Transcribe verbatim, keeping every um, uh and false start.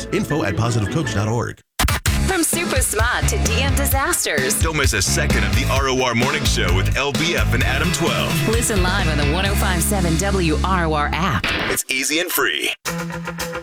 Info at positive coach dot org. From super smart to D M disasters. Don't miss a second of the R O R Morning Show with L B F and Adam twelve. Listen live on the one oh five point seven W R O R app. It's easy and free.